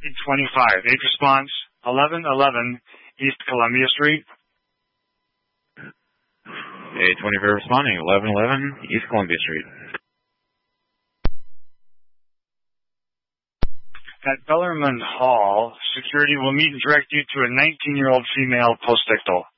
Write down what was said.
825. 8 response, 1111 East Columbia Street. 825 responding, 1111 East Columbia Street. At Bellarmine Hall, security will meet and direct you to a 19-year-old female postictal.